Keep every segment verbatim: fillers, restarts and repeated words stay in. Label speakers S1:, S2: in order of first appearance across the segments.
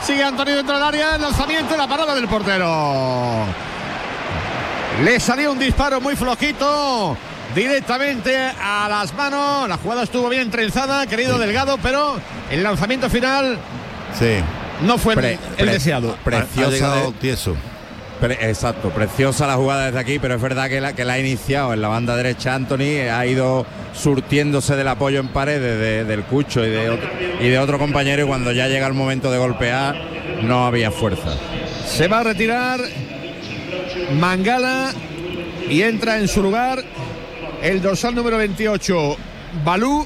S1: Sigue Antonio dentro del área. El lanzamiento y la parada del portero. Le salió un disparo muy flojito directamente a las manos. La jugada estuvo bien trenzada, querido sí. Delgado, pero el lanzamiento final
S2: sí.
S1: no fue
S3: pre,
S1: el,
S3: pre,
S1: el deseado.
S3: Preciosa.
S2: Ha de, tieso.
S3: Pre, exacto, preciosa la jugada desde aquí, pero es verdad que la, que la ha iniciado en la banda derecha Anthony, ha ido surtiéndose del apoyo en paredes de, del Cucho y de, otro, y de otro compañero, y cuando ya llega el momento de golpear no había fuerza.
S1: Se va a retirar Mangala y entra en su lugar el dorsal número veintiocho, Balú,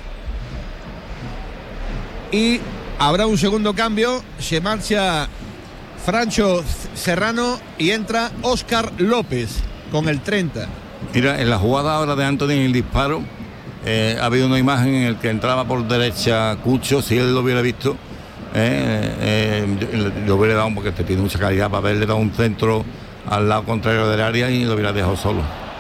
S1: y habrá un segundo cambio. Se marcha Francho Serrano y entra Óscar López con el treinta.
S2: Mira, en la jugada ahora de Anthony, en el disparo, eh, ha habido una imagen en la que entraba por derecha Cucho. Si él lo hubiera visto, eh, eh, lo hubiera dado, porque te tiene mucha calidad, para haberle dado un centro al lado contrario del área y lo hubiera dejado solo.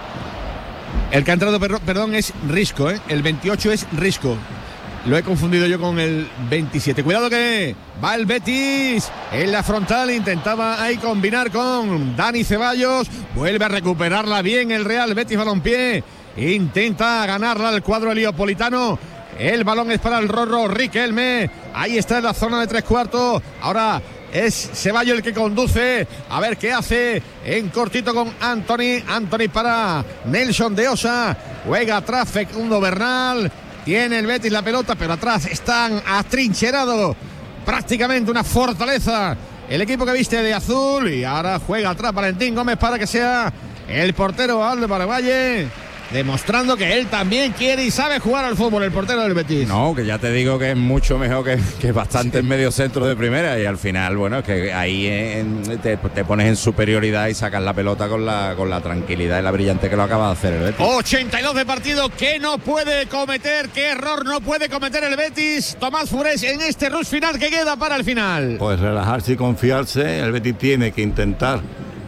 S1: El que ha entrado, perdón, es Risco, ¿eh? El veintiocho es Risco. Lo he confundido yo con el veintisiete. Cuidado que va el Betis en la frontal. Intentaba ahí combinar con Dani Ceballos. Vuelve a recuperarla bien el Real Betis Balompié. Intenta ganarla el cuadro heliopolitano. El balón es para el Rorro Riquelme. Ahí está en la zona de tres cuartos. Ahora es Ceballos el que conduce. A ver qué hace en cortito con Anthony. Anthony para Nelson de Osa. Juega atrás Facundo Bernal. Tiene el Betis la pelota, pero atrás están atrincherados. Prácticamente una fortaleza el equipo que viste de azul. Y ahora juega atrás Valentín Gómez para que sea el portero Álvaro Valle, demostrando que él también quiere y sabe jugar al fútbol, el portero del Betis.
S3: No, que ya te digo que es mucho mejor que, que bastante en medio centro de primera, y al final, bueno, que ahí en, te, te pones en superioridad y sacas la pelota con la, con la tranquilidad y la brillante que lo acaba de hacer el Betis.
S1: ochenta y dos de partido, que no puede cometer, qué error no puede cometer el Betis. Tomás Furés en este rush final que queda para el final.
S2: Pues relajarse y confiarse. El Betis tiene que intentar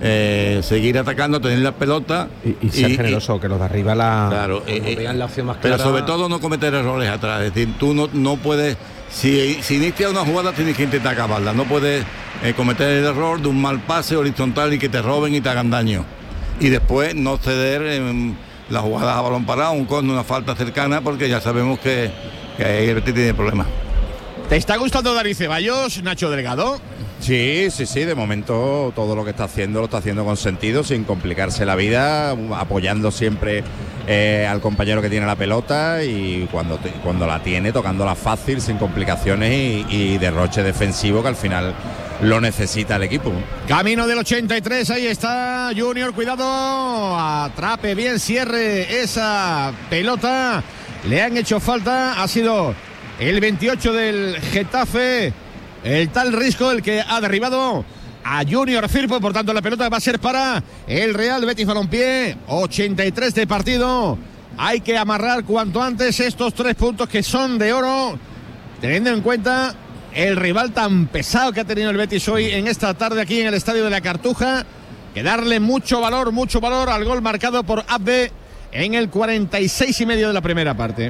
S2: Eh, seguir atacando, tener la pelota
S4: y, y ser y, generoso, y, que los de arriba la,
S2: claro, eh,
S4: vean la opción más
S2: clara. Pero sobre todo no cometer errores atrás. Es decir, tú no, no puedes, si, si inicias una jugada tienes que intentar acabarla. No puedes eh, cometer el error de un mal pase horizontal y que te roben y te hagan daño, y después no ceder en las jugadas a balón parado, un con una falta cercana, porque ya sabemos que, que ahí el Betis tiene problemas.
S1: ¿Te está gustando Dani Ceballos, Nacho Delgado?
S3: Sí, sí, sí, de momento todo lo que está haciendo lo está haciendo con sentido, sin complicarse la vida, apoyando siempre eh, al compañero que tiene la pelota, y cuando, cuando la tiene, tocándola fácil, sin complicaciones y, y derroche defensivo, que al final lo necesita el equipo.
S1: Camino del ochenta y tres, ahí está Junior, cuidado, atrape bien, cierre esa pelota, le han hecho falta, ha sido el veintiocho del Getafe, el tal Risco, el que ha derribado a Junior Firpo. Por tanto, la pelota va a ser para el Real Betis Balompié. ochenta y tres de partido. Hay que amarrar cuanto antes estos tres puntos que son de oro, teniendo en cuenta el rival tan pesado que ha tenido el Betis hoy en esta tarde aquí en el Estadio de la Cartuja, que darle mucho valor, mucho valor al gol marcado por Abde en el cuarenta y seis y medio de la primera parte.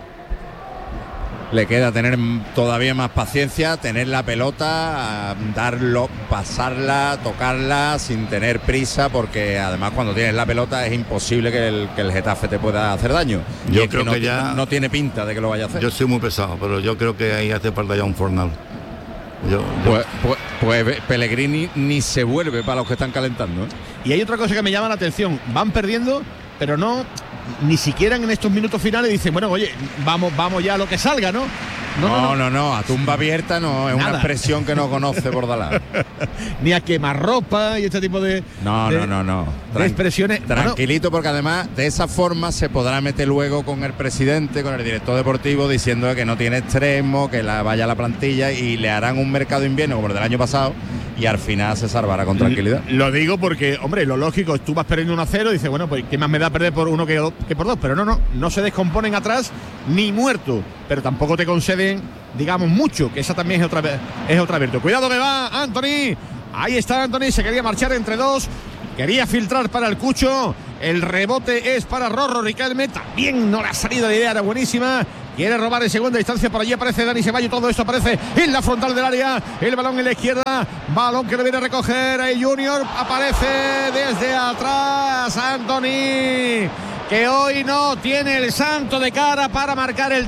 S3: Le queda tener todavía más paciencia, tener la pelota, darlo, pasarla, tocarla sin tener prisa, porque además cuando tienes la pelota es imposible que el, que el Getafe te pueda hacer daño.
S2: Yo
S3: y
S2: creo
S3: que, no,
S2: que ya
S3: no tiene pinta de que lo vaya a hacer.
S2: Yo soy muy pesado, pero yo creo que ahí hace falta ya un Fornal. Yo, yo...
S3: Pues, pues, pues Pellegrini ni se vuelve para los que están calentando, ¿eh?
S1: Y hay otra cosa que me llama la atención, van perdiendo, pero no, ni siquiera en estos minutos finales dicen, bueno, oye, vamos, vamos ya a lo que salga, ¿no?
S3: No, no, no, no, no, a tumba abierta no, es Nada. Una expresión que no conoce Bordalás.
S1: Ni a quemarropa y este tipo de,
S3: no,
S1: de,
S3: no, no, no.
S1: Tran- de expresiones.
S3: Tranquilito, porque además de esa forma se podrá meter luego con el presidente, con el director deportivo, diciendo que no tiene extremo, que la vaya a la plantilla, y le harán un mercado invierno como el del año pasado, y al final se salvará con tranquilidad.
S1: Lo digo porque, hombre, lo lógico, tú vas perdiendo uno a cero y dices, bueno, pues qué más me da perder por uno que, que por dos, pero no, no, no se descomponen atrás ni muerto, pero tampoco te conceden, digamos, mucho, que esa también es otra es otra virtud. Cuidado que va Anthony, ahí está Anthony, se quería marchar entre dos, quería filtrar para el Cucho, el rebote es para Rorro Riquelme, también no le ha salido la idea, era buenísima. Quiere robar en segunda distancia, por allí aparece Dani Ceballos, todo esto aparece en la frontal del área, el balón en la izquierda, María. Balón que le viene a recoger el Junior. Aparece desde atrás Anthony, que hoy no tiene el santo de cara para marcar el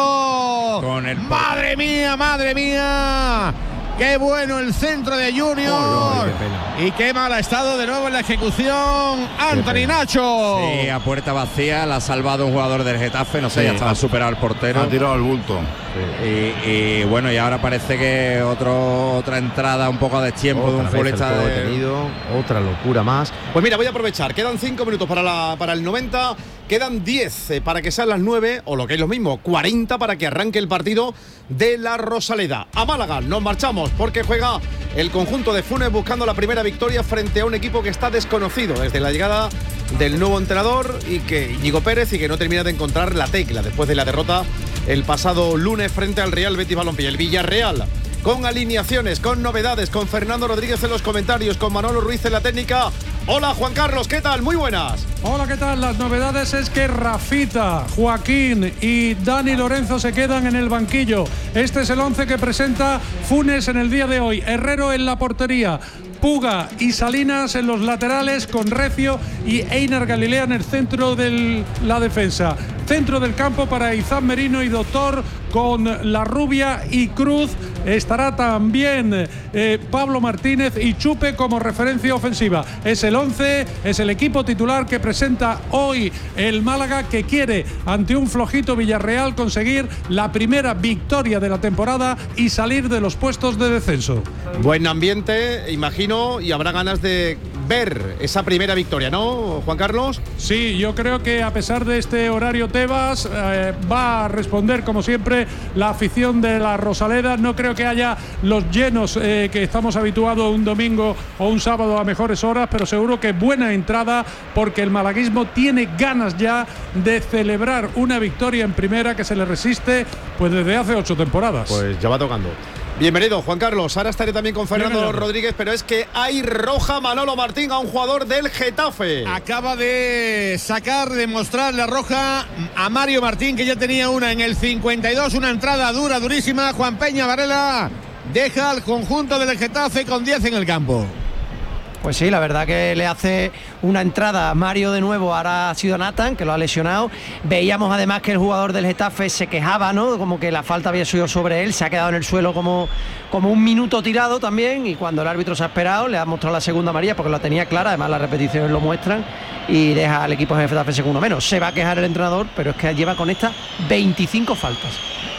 S1: tanto.
S3: Con el...
S1: Madre mía, madre mía. Qué bueno el centro de Junior. Oh, no, qué y qué mal ha estado de nuevo en la ejecución Anthony Nacho.
S3: Sí, a puerta vacía la ha salvado un jugador del Getafe. No sé, sí, ya estaba superado el portero.
S2: Ha tirado al bulto.
S3: Sí. Y, y bueno, y ahora parece que otro, otra entrada un poco a destiempo otra de un futbolista de...
S4: detenido, otra locura más.
S5: Pues mira, voy a aprovechar. Quedan cinco minutos para, la, para el noventa. Quedan diez eh, para que sean las nueve, o lo que es lo mismo, cuarenta para que arranque el partido de la Rosaleda. A Málaga nos marchamos porque juega el conjunto de Funes buscando la primera victoria frente a un equipo que está desconocido desde la llegada del nuevo entrenador y que Íñigo Pérez y que no termina de encontrar la tecla después de la derrota el pasado lunes frente al Real Betis Balompié. El Villarreal con alineaciones, con novedades, con Fernando Rodríguez en los comentarios, con Manolo Ruiz en la técnica. Hola Juan Carlos, ¿qué tal? Muy buenas.
S6: Hola, ¿qué tal? Las novedades es que Rafita, Joaquín y Dani Lorenzo se quedan en el banquillo. Este es el once que presenta Funes en el día de hoy. Herrero en la portería, Puga y Salinas en los laterales, con Recio y Einar Galilea en el centro de la defensa. Centro del campo para Izan Merino y Doctor, con La Rubia y Cruz. Estará también eh, Pablo Martínez y Chupe como referencia ofensiva. Es el once, es el equipo titular que presenta hoy el Málaga, que quiere, ante un flojito Villarreal, conseguir la primera victoria de la temporada y salir de los puestos de descenso.
S5: Buen ambiente, imagino, y habrá ganas de ver esa primera victoria, ¿no, Juan Carlos?
S6: Sí, yo creo que a pesar de este horario Tebas, eh, va a responder como siempre la afición de la Rosaleda. No creo que haya los llenos eh, que estamos habituados un domingo o un sábado a mejores horas, pero seguro que buena entrada, porque el malaguismo tiene ganas ya de celebrar una victoria en primera que se le resiste pues desde hace ocho temporadas.
S4: Pues ya va tocando.
S5: Bienvenido, Juan Carlos. Ahora estaré también con Fernando Rodríguez, pero es que hay roja Manolo Martín a un jugador del Getafe.
S1: Acaba de sacar, de mostrar la roja a Mario Martín, que ya tenía una en el cincuenta y dos, una entrada dura, durísima. Juan Peña Varela deja al conjunto del Getafe con diez en el campo.
S7: Pues sí, la verdad que le hace una entrada a Mario de nuevo. Ahora ha sido Nathan, que lo ha lesionado. Veíamos además que el jugador del Getafe se quejaba, ¿no? Como que la falta había sido sobre él. Se ha quedado en el suelo como, como un minuto tirado también. Y cuando el árbitro se ha esperado, le ha mostrado la segunda amarilla porque la tenía clara. Además, las repeticiones lo muestran. Y deja al equipo del Getafe segundo menos. Se va a quejar el entrenador, pero es que lleva con esta veinticinco faltas.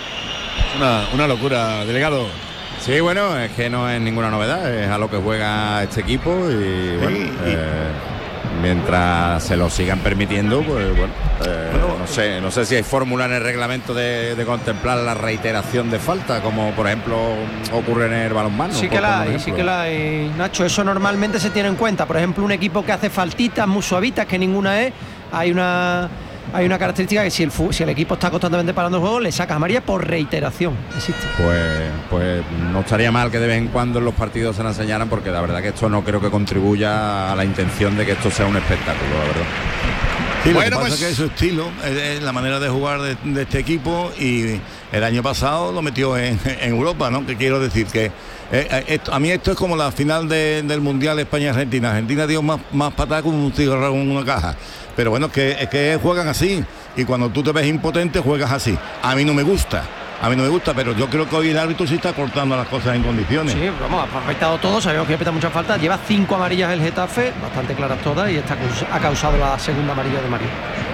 S1: Una, una locura, delegado.
S3: Sí, bueno, es que no es ninguna novedad, es a lo que juega este equipo y bueno, sí, y... Eh, mientras se lo sigan permitiendo, pues bueno, eh, bueno, no sé, no sé si hay fórmula en el reglamento de, de contemplar la reiteración de falta, como por ejemplo ocurre en el balonmano.
S7: Sí que la hay, sí que la hay, Nacho, eso normalmente se tiene en cuenta. Por ejemplo, un equipo que hace faltitas muy suavitas, que ninguna es, hay una... Hay una característica que si el, si el equipo está constantemente parando el juego, le sacas amarilla por reiteración. Existe.
S3: Pues, pues no estaría mal que de vez en cuando en los partidos se la enseñaran, porque la verdad que esto no creo que contribuya a la intención de que esto sea un espectáculo, la verdad.
S2: Sí, bueno, lo que pasa pues... es que es su estilo, es, es la manera de jugar de, de este equipo, y el año pasado lo metió en, en Europa, ¿no? Que quiero decir que eh, esto, a mí esto es como la final de, del Mundial España-Argentina. Argentina dio más, más patadas con un cigarro en una caja. Pero bueno, es que, es que juegan así, y cuando tú te ves impotente juegas así. A mí no me gusta, a mí no me gusta, pero yo creo que hoy el árbitro sí está cortando las cosas en condiciones.
S7: Sí, vamos, ha afectado todo, sabemos que peta muchas faltas, lleva cinco amarillas el Getafe, bastante claras todas, y esta ha causado la segunda amarilla de Mario.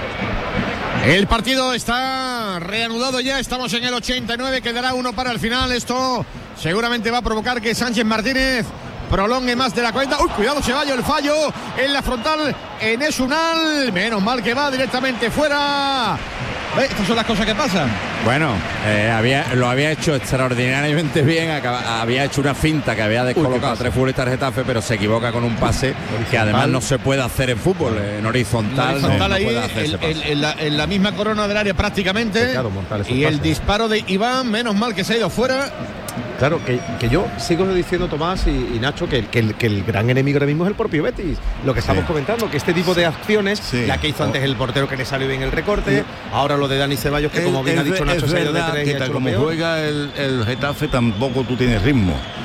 S1: El partido está reanudado ya, estamos en el ochenta y nueve, quedará uno para el final. Esto seguramente va a provocar que Sánchez Martínez prolongue más de la cuenta. Uy, cuidado, Ceballos, el fallo en la frontal en Esunal. Menos mal que va directamente fuera. ¿Eh? Estas son las cosas que pasan.
S3: Bueno, eh, había, lo había hecho extraordinariamente bien. Acaba, había hecho una finta que había descolocado a tres futbolistas de Getafe, pero se equivoca con un pase horizontal, que además no se puede hacer en fútbol. En horizontal,
S1: en horizontal
S3: no,
S1: ahí,
S3: no puede hacer
S1: el,
S3: ese pase.
S1: el, en, la, en la misma corona del área prácticamente. Claro, y el disparo de Iván, menos mal que se ha ido fuera.
S4: Claro, que, que yo sigo diciendo, Tomás y, y Nacho, que, que, el, que el gran enemigo ahora mismo es el propio Betis. Lo que estamos sí. comentando, que este tipo de acciones, sí. la que hizo antes el portero, que le salió bien el recorte, sí. ahora lo de Dani Ceballos, que el, como bien ha dicho Nacho, se ha ido de tres.
S2: Que tal como juega el, el Getafe, tampoco tú tienes ritmo.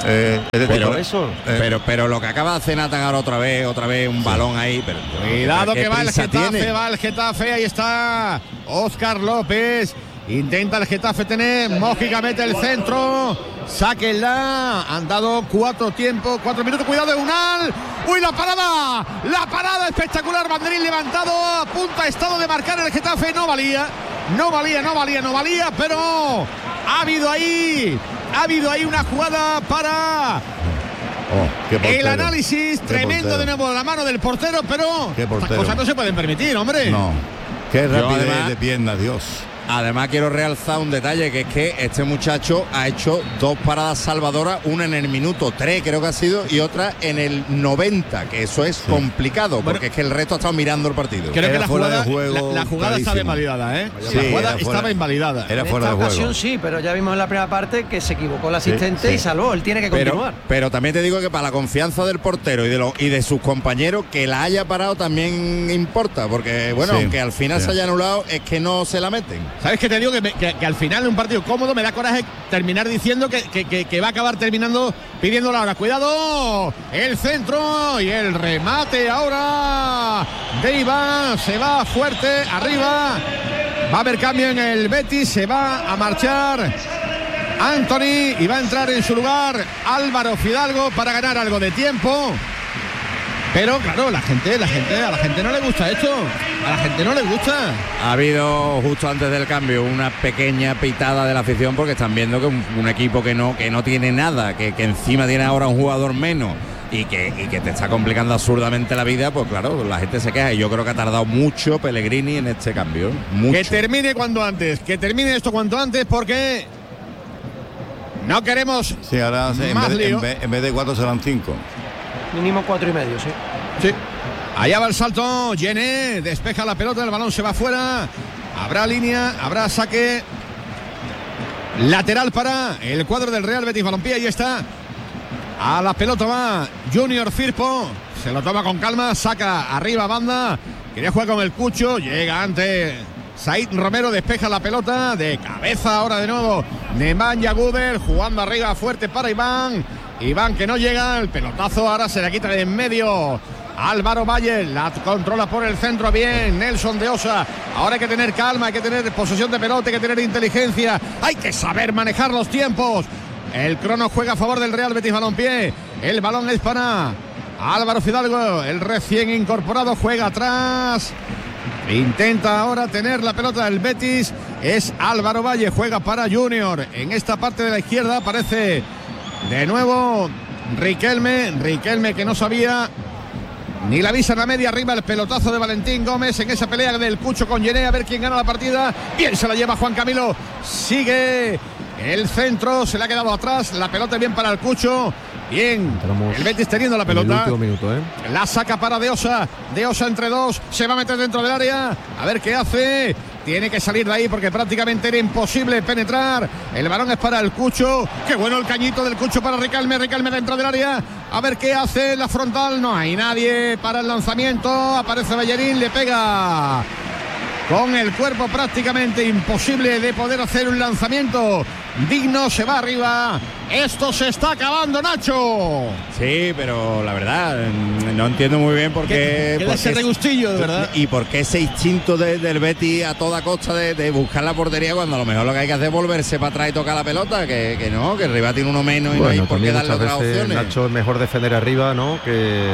S2: Eh,
S3: pero
S4: eso,
S3: eh, pero pero lo que acaba de hacer Nathan ahora otra vez, otra vez un sí. balón ahí, pero
S1: cuidado que va el Getafe, tiene? va el Getafe, ahí está Óscar López, intenta el Getafe tener, Mójica mete el centro, sáquenla, han dado cuatro tiempos, cuatro minutos, cuidado de Unal, uy la parada, la parada espectacular, banderín levantado, a punto estado de marcar el Getafe, no valía, no valía, no valía, no valía, pero ha habido ahí Ha habido ahí una jugada para
S2: oh,
S1: el análisis qué tremendo portero. De nuevo de la mano del portero, pero estas cosas no se pueden permitir, hombre.
S2: No, qué rapidez además, de piernas, Dios.
S3: Además quiero realzar un detalle, que es que este muchacho ha hecho dos paradas salvadoras, una en el minuto tres creo que ha sido y otra en el noventa, que eso es sí. complicado, porque bueno, es que el resto ha estado mirando el partido.
S1: Creo era que la jugada, juego, la, la jugada estaba invalidada, ¿eh? Sí, la jugada estaba fuera, invalidada.
S7: Era fuera de juego. En esta ocasión sí, pero ya vimos en la primera parte que se equivocó el asistente sí, sí. y salvó, él tiene que continuar.
S3: Pero, pero también te digo que para la confianza del portero y de, lo, y de sus compañeros, que la haya parado también importa, porque bueno, sí, aunque al final sí. se haya anulado, es que no se la meten.
S1: ¿Sabes qué te digo? Que me, Que, que al final de un partido cómodo me da coraje terminar diciendo que, que, que, que va a acabar terminando pidiendo la hora. Cuidado, el centro y el remate ahora de Iván, se va fuerte arriba, va a haber cambio en el Betis, se va a marchar Anthony y va a entrar en su lugar Álvaro Fidalgo para ganar algo de tiempo. Pero claro, la gente, la gente, a la gente no le gusta esto, a la gente no le gusta.
S3: Ha habido justo antes del cambio una pequeña pitada de la afición porque están viendo que un, un equipo que no, que no tiene nada, que, que encima tiene ahora un jugador menos y que, y que te está complicando absurdamente la vida, pues claro, la gente se queja y yo creo que ha tardado mucho Pellegrini en este cambio. Mucho.
S1: Que termine cuanto antes, que termine esto cuanto antes porque no queremos
S2: sí, ahora sí,
S1: más
S2: en, vez,
S1: lío.
S2: En, vez, en vez de cuatro serán cinco.
S7: Mínimo cuatro y medio, sí.
S1: Sí. Allá va el salto, Yené, despeja la pelota, el balón se va fuera. Habrá línea, habrá saque lateral para el cuadro del Real Betis Balompié. Ahí está. A la pelota va Junior Firpo. Se lo toma con calma, saca arriba banda. Quería jugar con el Cucho, llega antes Said Romero, despeja la pelota de cabeza ahora de nuevo Nemanja Guber, jugando arriba fuerte para Iván. Iván que no llega, el pelotazo ahora se la quita de en medio. Álvaro Valle la controla por el centro bien, Nelson de Osa. Ahora hay que tener calma, hay que tener posesión de pelota, hay que tener inteligencia, hay que saber manejar los tiempos. El crono juega a favor del Real Betis Balompié. El balón es para Álvaro Fidalgo, el recién incorporado, juega atrás. Intenta ahora tener la pelota del Betis. Es Álvaro Valle, juega para Junior. En esta parte de la izquierda aparece de nuevo Riquelme, Riquelme que no sabía ni la visa en la media, arriba el pelotazo de Valentín Gómez en esa pelea del Cucho con Yené, a ver quién gana la partida. Bien se la lleva Juan Camilo, sigue el centro, se le ha quedado atrás, la pelota bien para el Cucho. Bien, Entramos el Betis teniendo la pelota.
S4: Minuto, ¿eh?
S1: La saca para De Osa. De Osa entre dos. Se va a meter dentro del área. A ver qué hace. Tiene que salir de ahí porque prácticamente era imposible penetrar. El balón es para el Cucho. Qué bueno el cañito del Cucho para Riquelme. Riquelme dentro del área. A ver qué hace la frontal. No hay nadie para el lanzamiento. Aparece Bellerín. Le pega con el cuerpo, prácticamente imposible de poder hacer un lanzamiento digno. Se va arriba. Esto se está acabando, Nacho.
S3: Sí, pero la verdad no entiendo muy bien por qué.
S1: Queda ese regustillo, de verdad.
S3: Y por qué ese instinto de, del Betis a toda costa de, de buscar la portería cuando a lo mejor lo que hay que hacer es volverse para atrás y tocar la pelota. Que, que no, que el rival tiene uno menos y bueno, no hay por qué darle otras opciones.
S4: Nacho, es mejor defender arriba, ¿no? Que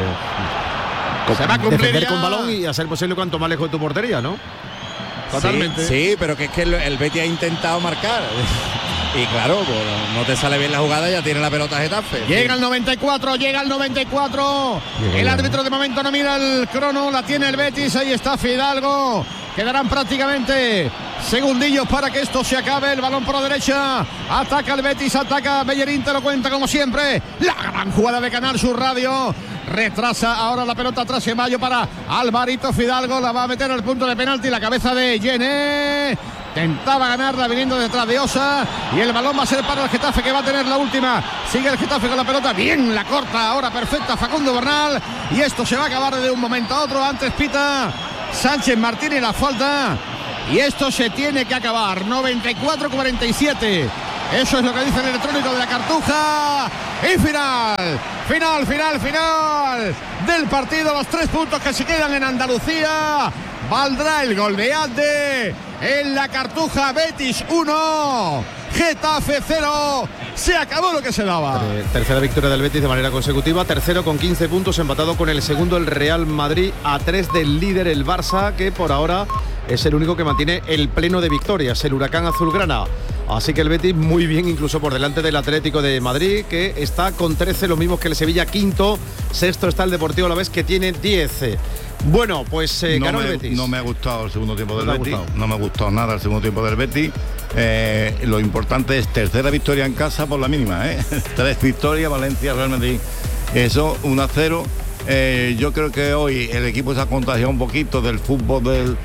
S1: se va a cumplir
S5: defender
S1: ya
S5: con balón y hacer posible cuanto más lejos de tu portería, ¿no?
S3: Totalmente. Sí, sí, pero que es que el, el Betis ha intentado marcar. Y claro, pues, no te sale bien la jugada, ya tiene la pelota Getafe.
S1: Llega el noventa y cuatro, llega el noventa y cuatro. Llega el árbitro de momento no mira el crono, la tiene el Betis, ahí está Fidalgo. Quedarán prácticamente segundillos para que esto se acabe. El balón por la derecha, ataca el Betis, ataca Bellerín, te lo cuenta como siempre. La gran jugada de Canal Sur Radio. Retrasa ahora la pelota atrás en mayo para Alvarito Fidalgo, la va a meter al punto de penalti, la cabeza de Yené. Tentaba ganarla viniendo detrás de Osa y el balón va a ser para el Getafe, que va a tener la última. Sigue el Getafe con la pelota, bien la corta, ahora perfecta Facundo Bernal, y esto se va a acabar de un momento a otro. Antes pita Sánchez Martínez la falta y esto se tiene que acabar. Noventa y cuatro cuarenta y siete, eso es lo que dice el electrónico de la Cartuja. y final, final, final, final del partido. Los tres puntos que se quedan en Andalucía. Valdrá el gol de Abde en la Cartuja. Betis uno, Getafe cero. Se acabó lo que se daba.
S5: Tercera victoria del Betis de manera consecutiva. Tercero con quince puntos, empatado con el segundo, el Real Madrid, a tres del líder, el Barça, que por ahora es el único que mantiene el pleno de victorias, el Huracán Azulgrana. Así que el Betis muy bien, incluso por delante del Atlético de Madrid, que está con trece, los mismos que el Sevilla, quinto. Sexto está el Deportivo Alavés, que tiene diez. Bueno, pues eh,
S2: no
S5: ganó
S2: me,
S5: el Betis.
S2: No me ha gustado el segundo tiempo del
S5: ¿No
S2: Betis. No me ha gustado nada el segundo tiempo del Betis. Eh, lo importante es tercera victoria en casa por la mínima, ¿eh? Tres victorias, Valencia, Real Madrid. Eso, uno a cero. Eh, yo creo que hoy el equipo se ha contagiado un poquito del fútbol del,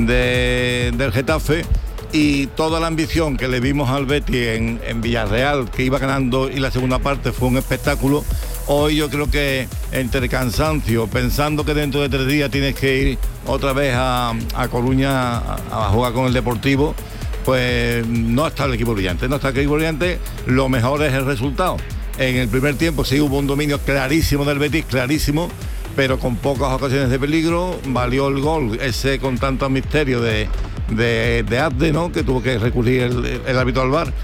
S2: de, del Getafe, y toda la ambición que le vimos al Betis en, en Villarreal, que iba ganando, y la segunda parte fue un espectáculo. Hoy yo creo que entre cansancio, pensando que dentro de tres días tienes que ir otra vez a, a Coruña a, a jugar con el Deportivo, pues no está el equipo brillante, no está el equipo brillante. Lo mejor es el resultado. En el primer tiempo sí hubo un dominio clarísimo del Betis, clarísimo, pero con pocas ocasiones de peligro. Valió el gol ese con tanto misterio de, de, de Abde, ¿no?, que tuvo que recurrir el, el árbitro al V A R.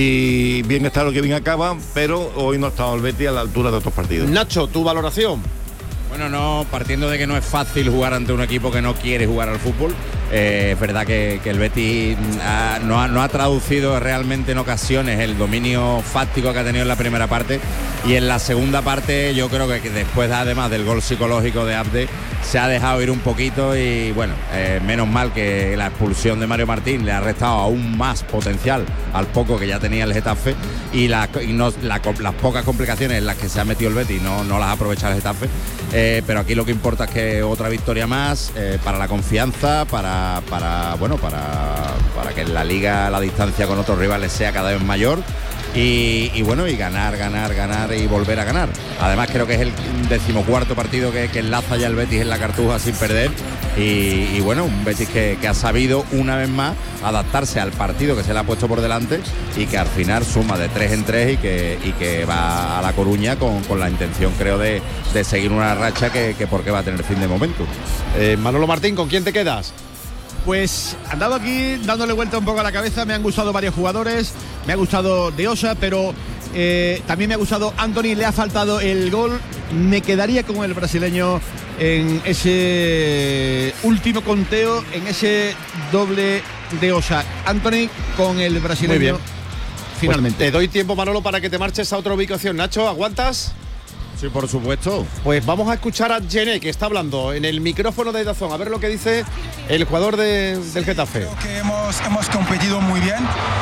S2: Y bien está lo que bien acaba, pero hoy no ha estado el Betis a la altura de otros partidos.
S5: Nacho, tu valoración.
S3: Bueno, no, partiendo de que no es fácil jugar ante un equipo que no quiere jugar al fútbol, eh, es verdad que, que el Betis ha, no, ha, no ha traducido realmente en ocasiones el dominio fáctico que ha tenido en la primera parte, y en la segunda parte yo creo que, que después además del gol psicológico de Abde se ha dejado ir un poquito, y bueno, eh, menos mal que la expulsión de Mario Martín le ha restado aún más potencial al poco que ya tenía el Getafe, y, la, y no, la, las pocas complicaciones en las que se ha metido el Betis no, no las ha aprovechado el Getafe. Eh, pero aquí lo que importa es que otra victoria más eh, para la confianza, para, para bueno para, para que en la liga la distancia con otros rivales sea cada vez mayor, y, y bueno, y ganar, ganar, ganar y volver a ganar. Además creo que es el decimocuarto partido que, que enlaza ya el Betis en la Cartuja sin perder, y, y bueno, un Betis que, que ha sabido una vez más adaptarse al partido que se le ha puesto por delante, y que al final suma de tres en tres, y que, y que va a La Coruña con, con la intención, creo, de, de seguir una racha que, que porque va a tener fin de momento.
S5: Eh, Manolo Martín, ¿con quién te quedas?
S1: Pues andado aquí dándole vuelta un poco a la cabeza. Me han gustado varios jugadores, me ha gustado De Osa, pero eh, también me ha gustado Anthony. Le ha faltado el gol. Me quedaría con el brasileño en ese último conteo, en ese doble De Osa. Anthony con el brasileño.
S5: Muy bien.
S1: Finalmente.
S5: Pues te doy tiempo, Manolo, para que te marches a otra ubicación. Nacho, ¿aguantas?
S3: Sí, por supuesto.
S5: Pues vamos a escuchar a Gené, que está hablando en el micrófono de Dazón, a ver lo que dice el jugador de, del Getafe.
S8: Creo que hemos, hemos competido muy bien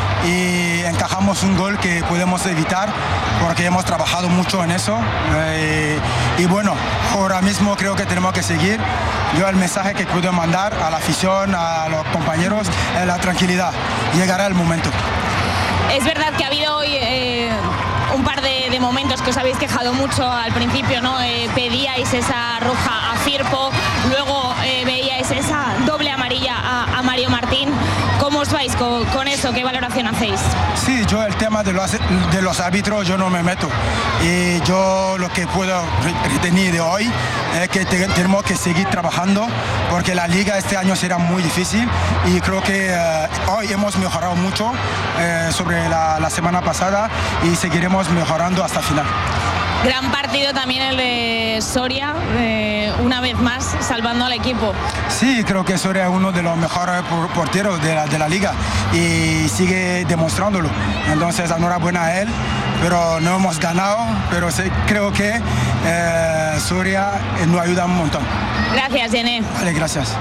S8: y encajamos un gol que podemos evitar porque hemos trabajado mucho en eso. Eh, y bueno, ahora mismo creo que tenemos que seguir. Yo el mensaje que puedo mandar a la afición, a los compañeros, es la tranquilidad. Llegará el momento.
S9: Es verdad que ha habido hoy eh, un par de, de momentos que os habéis quejado mucho al principio, ¿no? Eh, pedíais esa roja a Firpo, luego eh, veíais esa doble amarilla a, a Mario Martín. ¿Cómo os vais con, con eso? ¿Qué valoración hacéis?
S8: Sí, yo el tema de los, de los árbitros yo no me meto. Y yo lo que puedo retener de hoy es que te, tenemos que seguir trabajando porque la liga este año será muy difícil y creo que eh, hoy hemos mejorado mucho eh, sobre la, la semana pasada y seguiremos mejorando hasta el final.
S9: Gran partido también el de Soria, eh, una vez más salvando al equipo.
S8: Sí, creo que Soria es uno de los mejores porteros de la, de la liga y sigue demostrándolo. Entonces, enhorabuena a él, pero no hemos ganado, pero sí, creo que eh, Soria nos ayuda un montón.
S9: Gracias, Gené.
S8: Vale, gracias.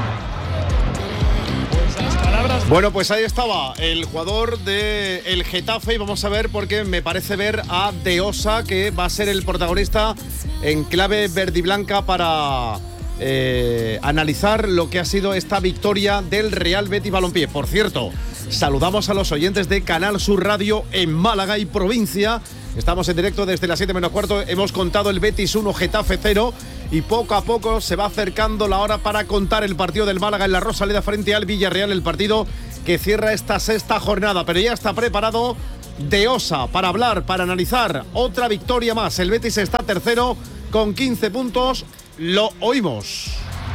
S5: Bueno, pues ahí estaba el jugador del Getafe y vamos a ver, porque me parece ver a De Osa, que va a ser el protagonista en clave verdiblanca para eh, analizar lo que ha sido esta victoria del Real Betis Balompié. Por cierto, saludamos a los oyentes de Canal Sur Radio en Málaga y provincia. Estamos en directo desde las siete menos cuarto. Hemos contado el Betis uno, Getafe cero. Y poco a poco se va acercando la hora para contar el partido del Málaga en la Rosaleda frente al Villarreal, el partido que cierra esta sexta jornada. Pero ya está preparado de Osa para hablar, para analizar otra victoria más. El Betis está tercero con quince puntos. Lo oímos.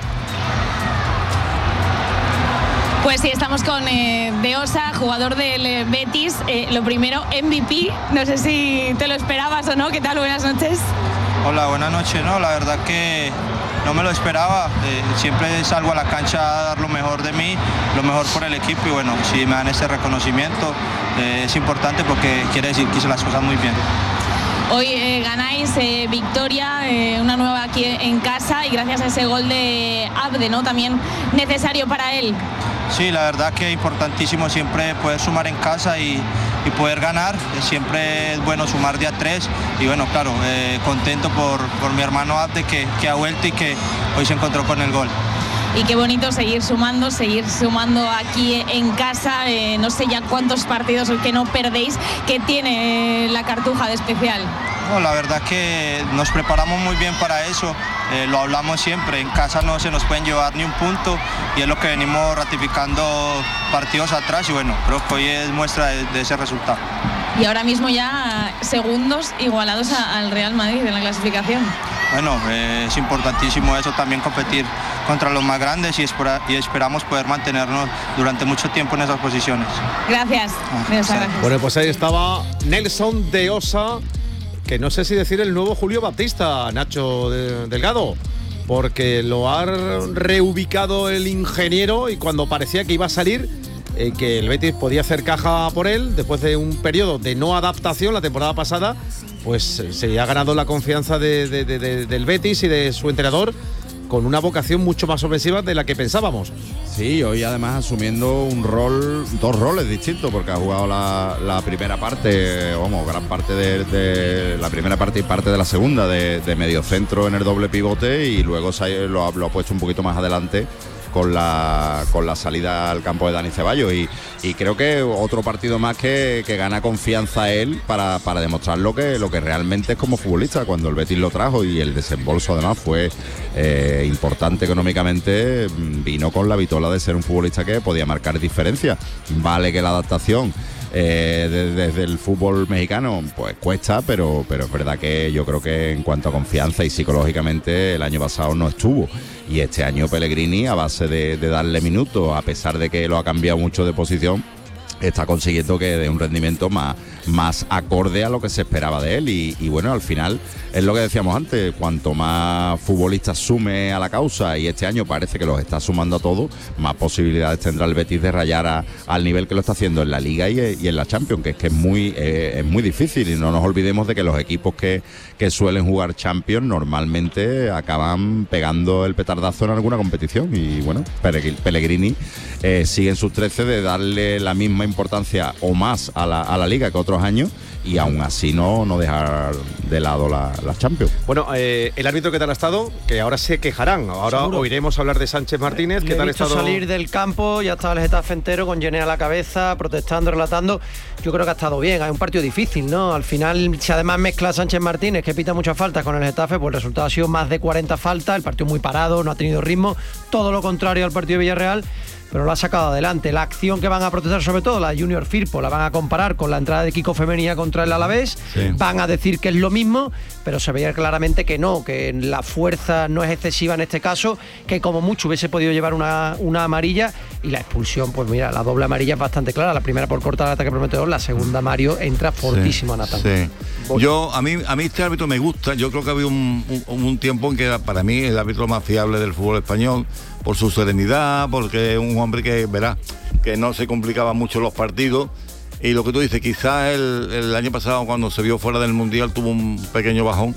S9: Pues sí, estamos con eh, De Osa, jugador del eh, Betis. Eh, lo primero, M V P. No sé si te lo esperabas o no. ¿Qué tal? Buenas noches.
S10: Hola, buenas noches. No, la verdad que no me lo esperaba. Eh, siempre salgo a la cancha a dar lo mejor de mí, lo mejor por el equipo. Y bueno, si me dan ese reconocimiento, eh, es importante porque quiere decir que hice las cosas muy bien.
S9: Hoy eh, ganáis eh, victoria, eh, una nueva aquí en casa y gracias a ese gol de Abde, ¿no? También necesario para él.
S10: Sí, la verdad que es importantísimo siempre poder sumar en casa y, y poder ganar. Siempre es bueno sumar de a tres y bueno, claro, eh, contento por, por mi hermano Abde que, que ha vuelto y que hoy se encontró con el gol.
S9: Y qué bonito seguir sumando, seguir sumando aquí en casa. Eh, no sé ya cuántos partidos que no perdéis, que tiene eh, la Cartuja de especial.
S10: No, la verdad que nos preparamos muy bien para eso, eh, lo hablamos siempre, en casa no se nos pueden llevar ni un punto y es lo que venimos ratificando partidos atrás y bueno, creo que hoy es muestra de, de ese resultado.
S9: Y ahora mismo ya segundos igualados a, al Real Madrid en la clasificación.
S10: Bueno, eh, es importantísimo eso también, competir contra los más grandes y, espera, y esperamos poder mantenernos durante mucho tiempo en esas posiciones.
S9: Gracias.
S10: Ah,
S9: gracias.
S5: Bueno, pues ahí estaba Nelson De Osa, que no sé si decir el nuevo Julio Baptista, Nacho de, Delgado, porque lo ha reubicado el ingeniero y cuando parecía que iba a salir, eh, que el Betis podía hacer caja por él, después de un periodo de no adaptación la temporada pasada, pues se ha ganado la confianza de, de, de, de, del Betis y de su entrenador con una vocación mucho más ofensiva de la que pensábamos.
S3: Sí, hoy además asumiendo un rol, dos roles distintos, porque ha jugado la, la primera parte, vamos, gran parte de, de la primera parte y parte de la segunda de, de mediocentro en el doble pivote y luego se ha, lo, ha, lo ha puesto un poquito más adelante con la con la salida al campo de Dani Ceballos y, y creo que otro partido más que, que gana confianza él para, para demostrar lo que, lo que realmente es como futbolista. Cuando el Betis lo trajo y el desembolso además fue eh, importante económicamente, vino con la vitola de ser un futbolista que podía marcar diferencia. Vale que la adaptación Eh, desde, desde el fútbol mexicano pues cuesta, pero, pero es verdad que yo creo que en cuanto a confianza y psicológicamente el año pasado no estuvo y este año Pellegrini a base de, de darle minutos, a pesar de que lo ha cambiado mucho de posición, está consiguiendo que dé un rendimiento más, más acorde a lo que se esperaba de él y, y bueno, al final es lo que decíamos antes, cuanto más futbolistas sume a la causa y este año parece que los está sumando a todos, más posibilidades tendrá el Betis de rayar a, al nivel que lo está haciendo en la Liga y, y en la Champions, que es que es muy, eh, es muy difícil y no nos olvidemos de que los equipos que, que suelen jugar Champions normalmente acaban pegando el petardazo en alguna competición y bueno, Pellegrini eh, sigue en sus trece de darle la misma importancia o más a la, a la Liga que otros años y aún así no, no dejar de lado la, la Champions.
S5: Bueno, eh, el árbitro, ¿qué tal ha estado? Que ahora se quejarán. Ahora
S7: Seguro.
S5: Oiremos hablar de Sánchez Martínez.
S7: Le
S5: ¿Qué tal ha
S7: visto
S5: estado?
S7: Salir del campo, ya estaba el Getafe entero con Jenné a la cabeza, protestando, relatando. Yo creo que ha estado bien. Hay un partido difícil, ¿no? Al final, si además mezcla a Sánchez Martínez, que pita muchas faltas con el Getafe, pues el resultado ha sido más de cuarenta faltas. El partido muy parado, no ha tenido ritmo. Todo lo contrario al partido de Villarreal, pero lo ha sacado adelante. La acción que van a protestar, sobre todo la de Junior Firpo, la van a comparar con la entrada de Kiko Femenía contra el Alavés. Sí. Van a decir que es lo mismo, pero se veía claramente que no, que la fuerza no es excesiva en este caso, que como mucho hubiese podido llevar una, una amarilla y la expulsión, pues mira, la doble amarilla es bastante clara. La primera por cortar el ataque prometedor, la segunda Mario entra fortísimo, sí, a Nathan.
S2: Sí. Yo, a mí, a mí este árbitro me gusta. Yo creo que había un, un, un tiempo en que era para mí el árbitro más fiable del fútbol español, por su serenidad, porque es un hombre que, verá, que no se complicaba mucho los partidos. Y lo que tú dices, quizás el, el año pasado cuando se vio fuera del Mundial tuvo un pequeño bajón,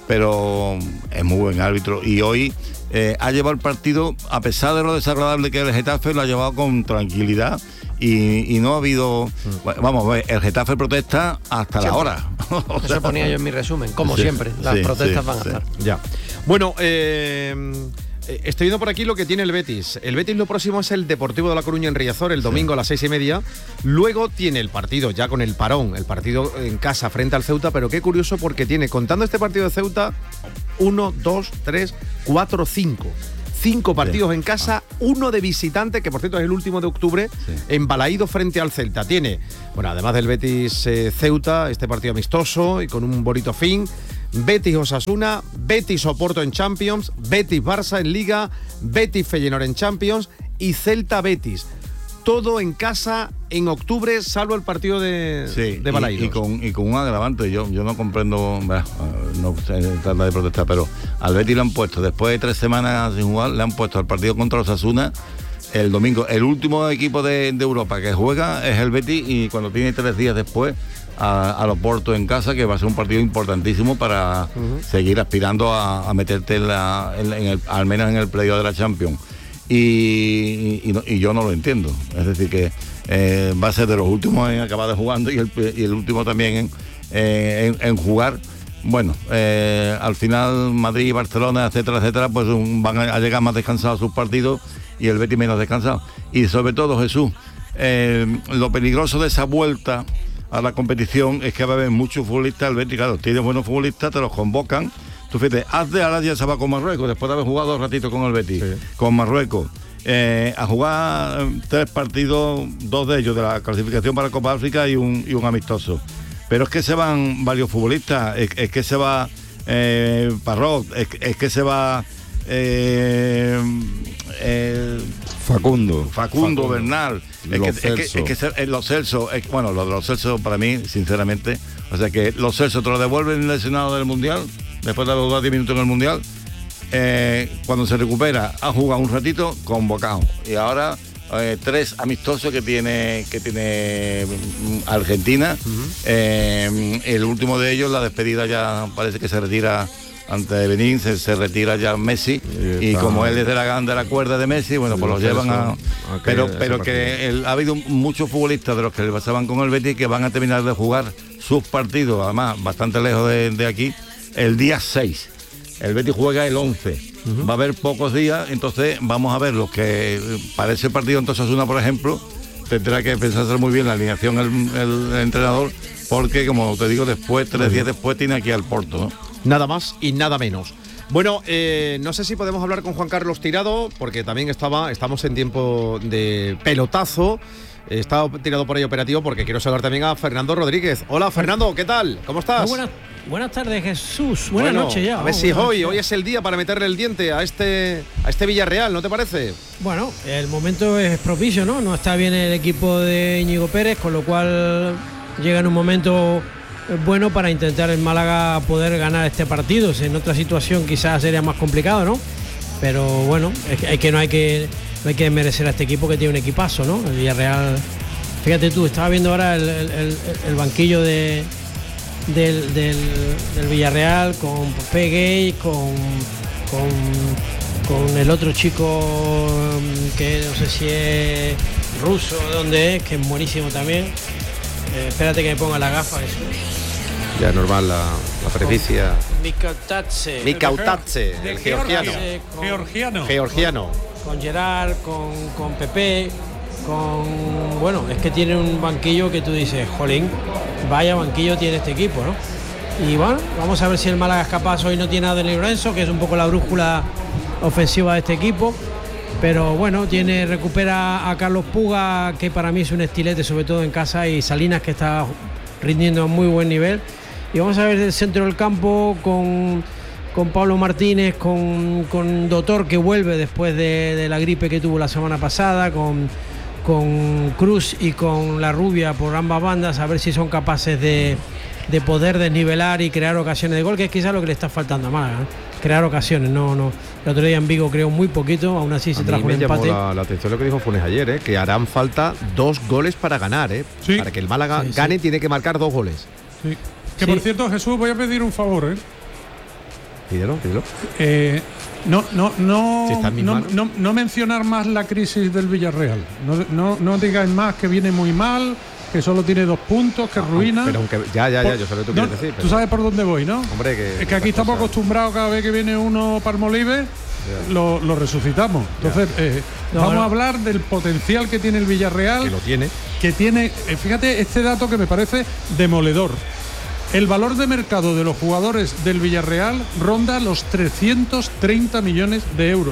S2: pero es muy buen árbitro. Y hoy eh, ha llevado el partido, a pesar de lo desagradable que es el Getafe, lo ha llevado con tranquilidad. Y, y no ha habido, mm. vamos, el Getafe protesta hasta siempre. La hora.
S7: Eso sea, ponía yo en mi resumen, como sí, siempre, las sí, protestas sí, van a sí. estar.
S5: Ya. Bueno, eh... estoy viendo por aquí lo que tiene el Betis. El Betis lo próximo es el Deportivo de La Coruña en Riazor, el domingo sí. a las seis y media. Luego tiene el partido ya con el parón, el partido en casa frente al Ceuta, pero qué curioso porque tiene, contando este partido de Ceuta, uno, dos, tres, cuatro, cinco. Cinco partidos
S2: sí.
S5: en casa, uno de visitante, que por cierto es el último de octubre, sí. en Balaído frente al Celta. Tiene, bueno, además del Betis eh, Ceuta, este partido amistoso y con un bonito fin. Betis Osasuna, Betis Oporto en Champions, Betis Barça en Liga, Betis Feyenoord en Champions y Celta Betis. Todo en casa en octubre, salvo el partido de,
S2: sí,
S5: de Balaídos.
S2: Y, y, con, y con un agravante, yo, yo no comprendo, bah, no trata de protestar, pero al Betis le han puesto, después de tres semanas sin jugar, le han puesto al partido contra Osasuna el domingo. El último equipo de, de Europa que juega es el Betis, y cuando tiene tres días después a, a Oporto en casa, que va a ser un partido importantísimo para uh-huh. seguir aspirando a, a meterte en la, en, en el, al menos en el playoff de la Champions. Y, y, no, y yo no lo entiendo, es decir que eh, va a ser de los últimos en acabar de jugando y el, y el último también en, eh, en, en jugar. Bueno, eh, al final Madrid, Barcelona, etcétera, etcétera, pues un, van a llegar más descansados a sus partidos y el Betis menos descansado. Y sobre todo, Jesús, eh, lo peligroso de esa vuelta a la competición es que va a haber muchos futbolistas. El Betis, claro, tienes buenos futbolistas, te los convocan. Tú fíjate, Hazde ahora ya se va con Marruecos, después de haber jugado un ratito con el Betis, sí. con Marruecos, eh, a jugar tres partidos, dos de ellos de la clasificación para Copa África y un, y un amistoso. Pero es que se van varios futbolistas, es, es que se va eh, Parrot, es, es que se va eh, eh,
S3: Facundo.
S2: Facundo, Facundo. Bernal, es que, es que, es que se, es los Celso, es, bueno, los de los Celso para mí, sinceramente, o sea que los Celso te lo devuelven lesionados del Mundial, después de haber jugado diez minutos en el Mundial, eh, cuando se recupera, ha jugado un ratito, convocado. Y ahora eh, tres amistosos que tiene que tiene Argentina. Uh-huh. eh, el último de ellos, la despedida, ya parece que se retira ante Benín, se, se retira ya Messi. Y, y como él es de la, de la cuerda de Messi, bueno, pues los llevan a... Okay, pero pero que el, ha habido muchos futbolistas de los que le pasaban con el Betis que van a terminar de jugar sus partidos, además bastante lejos de, de aquí, el día seis. El Betis juega el once. Uh-huh. Va a haber pocos días, entonces vamos a ver los que para ese partido entonces Osasuna, por ejemplo, tendrá que pensarse muy bien la alineación el, el, el entrenador, porque como te digo, después, tres uh-huh. días después tiene aquí al Porto, ¿no?
S5: Nada más y nada menos. Bueno, eh, no sé si podemos hablar con Juan Carlos Tirado, porque también estaba, estamos en tiempo de pelotazo. Estaba tirado por ahí operativo, porque quiero saludar también a Fernando Rodríguez. Hola, Fernando, ¿qué tal? ¿Cómo estás?
S11: Muy buenas, buenas tardes, Jesús. Buenas
S5: bueno,
S11: noches ya.
S5: A ver si hoy, hoy es el día para meterle el diente a este, a este Villarreal, ¿no te parece?
S11: Bueno, el momento es propicio, ¿no? No está bien el equipo de Íñigo Pérez, con lo cual llega en un momento bueno para intentar en Málaga poder ganar este partido. En otra situación quizás sería más complicado, ¿no? Pero bueno, es que, es que no hay que... No hay que merecer a este equipo, que tiene un equipazo, ¿no? El Villarreal, fíjate tú, estaba viendo ahora el, el, el banquillo de, del, del, del Villarreal con Peguey, con, con, con el otro chico que no sé si es ruso, de dónde es, que es buenísimo también. Eh, espérate que me ponga la gafa, eso.
S4: Ya normal la, la presbicia.
S11: Mikautatse.
S5: Mikautatse, el georgiano.
S6: Georgiano.
S5: Georgiano.
S11: Con Gerard, con, con Pepe, con... Bueno, es que tiene un banquillo que tú dices, jolín, vaya banquillo tiene este equipo, ¿no? Y bueno, vamos a ver si el Málaga es capaz. Hoy no tiene a Dani Lorenzo, que es un poco la brújula ofensiva de este equipo, pero bueno, tiene recupera a Carlos Puga, que para mí es un estilete, sobre todo en casa, y Salinas, que está rindiendo a muy buen nivel. Y vamos a ver el centro del campo con... con Pablo Martínez, con, con Doctor, que vuelve después de, de la gripe que tuvo la semana pasada, con, con Cruz y con La Rubia por ambas bandas, a ver si son capaces de, de poder desnivelar y crear ocasiones de gol, que es quizás lo que le está faltando a Málaga, ¿no? Crear ocasiones, no, no. El otro día en Vigo creó muy poquito, aún así se trajo un empate.
S4: Me llamó la, la atención lo que dijo Funes ayer, ¿eh? Que harán falta dos goles para ganar, ¿eh?
S6: Sí.
S4: Para que el Málaga
S11: sí,
S4: gane
S11: sí.
S4: tiene que marcar dos goles.
S6: Sí. Que
S11: Sí.
S6: por cierto, Jesús, voy a pedir un favor, ¿eh?
S4: Pídelo, pídelo.
S6: Eh, no, no, no,
S4: Si está en mis
S6: no,
S4: manos.
S6: no, no mencionar más la crisis del Villarreal. No, no, no digáis más que viene muy mal, que solo tiene dos puntos, que ruina.
S4: Pero aunque, ya, ya, ya,
S6: Por-
S4: yo sé lo que tú
S6: no,
S4: quieres decir.
S6: Tú
S4: pero-
S6: sabes por dónde voy, ¿no?
S4: Hombre, que
S6: es que aquí estamos
S4: cosas-
S6: acostumbrados, cada vez que viene uno Palmolive,
S4: Ya.
S6: lo, lo resucitamos. Entonces, eh,
S11: No,
S6: vamos
S11: no.
S6: a hablar del potencial que tiene el Villarreal.
S4: Que lo tiene.
S6: que tiene, eh, fíjate este dato que me parece demoledor. El valor de mercado de los jugadores del Villarreal ronda los trescientos treinta millones de euros.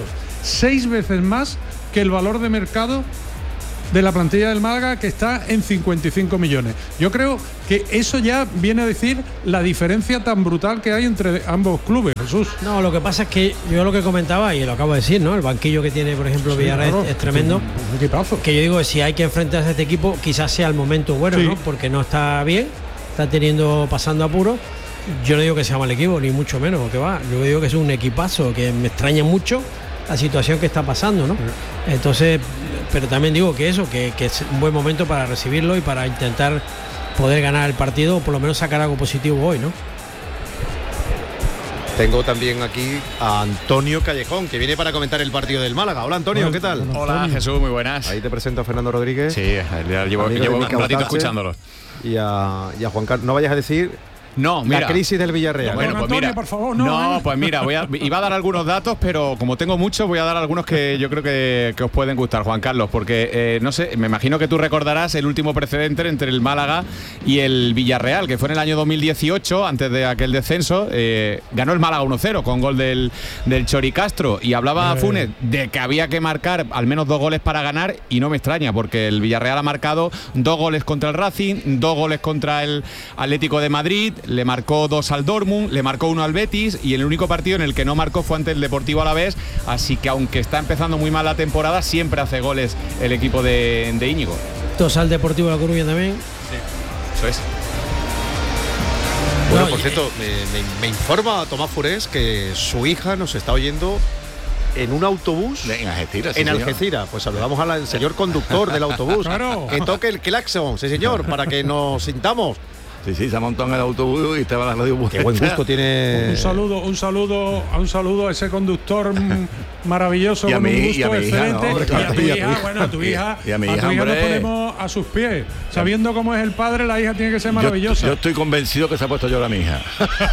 S6: seis veces más que el valor de mercado de la plantilla del Málaga, que está en cincuenta y cinco millones. Yo creo que eso ya viene a decir la diferencia tan brutal que hay entre ambos clubes, Jesús.
S11: No, lo que pasa es que yo lo que comentaba, y lo acabo de decir, ¿no? El banquillo que tiene, por ejemplo, sí, Villarreal claro, es, es tremendo.
S6: Un equipazo.
S11: Que yo digo que si hay que enfrentarse a este equipo, quizás sea el momento bueno, sí. ¿no? Porque no está bien, está teniendo, pasando apuros. Yo no digo que sea mal equipo, ni mucho menos, porque va. Yo digo que es un equipazo, que me extraña mucho la situación que está pasando, ¿no? Sí. Entonces, pero también digo que eso, que, que es un buen momento para recibirlo y para intentar poder ganar el partido, o por lo menos sacar algo positivo hoy, ¿no?
S5: Tengo también aquí a Antonio Callejón, que viene para comentar el partido del Málaga. Hola, Antonio, ¿qué tal?
S12: Hola, Jesús, muy buenas.
S5: Ahí te presento a Fernando Rodríguez.
S12: Sí, ya llevo, llevo un ratito escuchándolo.
S5: Y a, y a Juan Carlos. No vayas a decir...
S12: No, mira,
S5: la crisis del Villarreal.
S12: No, bueno, pues mira, por favor, no, no, pues mira, voy a, iba a dar algunos datos, pero como tengo muchos, voy a dar algunos que yo creo que, que os pueden gustar, Juan Carlos, porque eh, no sé, me imagino que tú recordarás el último precedente entre el Málaga y el Villarreal, que fue en el año dos mil dieciocho, antes de aquel descenso, eh, ganó el Málaga uno cero con gol del, del Chori Castro, y hablaba eh. Funes de que había que marcar al menos dos goles para ganar, y no me extraña, porque el Villarreal ha marcado dos goles contra el Racing, dos goles contra el Atlético de Madrid, le marcó dos al Dortmund, le marcó uno al Betis, y el único partido en el que no marcó fue ante el Deportivo Alavés, así que aunque está empezando muy mal la temporada, siempre hace goles el equipo de, de Íñigo.
S11: Dos al Deportivo La Coruña también.
S12: Sí, eso es.
S5: Bueno, por cierto, me, me, me informa Tomás Furés que su hija nos está oyendo en un autobús
S2: en Algeciras. Sí,
S5: en Algeciras. Pues saludamos al, al señor conductor del autobús.
S6: Claro.
S5: Que toque el claxon, sí señor, para que nos sintamos.
S2: Sí, sí, se ha montado en el autobús y estaba la radio puesta.
S5: Qué buen gusto tiene.
S6: Un saludo, un saludo, un saludo a ese conductor maravilloso, con un gusto excelente. Y a tu hija, bueno, a tu hija,
S2: y a mi hija,
S6: a tu hija nos ponemos a sus pies. Sabiendo cómo es el padre, la hija tiene que ser maravillosa.
S2: Yo, yo estoy convencido que se ha puesto yo a mi hija.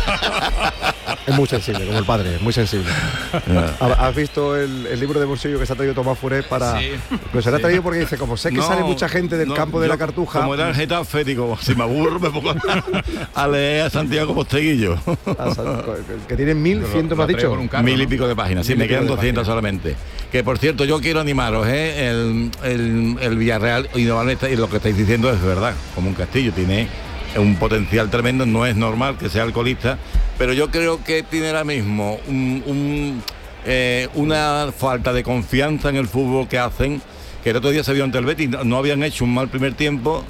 S5: Es muy sensible, como el padre, es muy sensible. ¿Has visto el, el libro de bolsillo que se ha traído Tomás Furés para...? Sí. Pues se lo ha traído porque dice, como sé que no, sale mucha gente del no, campo de yo, la Cartuja...
S2: Como era el Getafe, digo, si me aburro me pongo a leer a Santiago Posteguillo.
S5: Que tiene mil ciento, ¿me has dicho?
S2: Carro, mil y pico de páginas, sí, me quedan doscientas solamente. Que por cierto, yo quiero animaros, ¿eh? el, el, el Villarreal, y lo que estáis diciendo es verdad, como un castillo, tiene un potencial tremendo, no es normal que sea alcoholista, pero yo creo que tiene ahora mismo un, un, eh, una falta de confianza en el fútbol que hacen, que el otro día se vio ante el Betis, no, no habían hecho un mal primer tiempo.